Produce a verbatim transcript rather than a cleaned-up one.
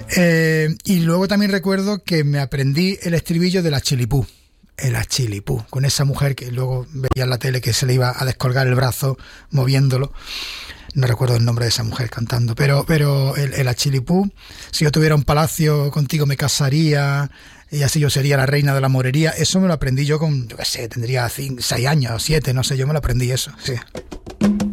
Eh, y luego también recuerdo que me aprendí el estribillo de la Chilipú. El Achilipú, con esa mujer que luego veía en la tele que se le iba a descolgar el brazo moviéndolo. No recuerdo el nombre de esa mujer cantando, pero, pero el, el Achilipú, si yo tuviera un palacio contigo me casaría y así yo sería la reina de la morería. Eso me lo aprendí yo con, yo qué sé, tendría cinco, seis años, siete, no sé, yo me lo aprendí eso, sí.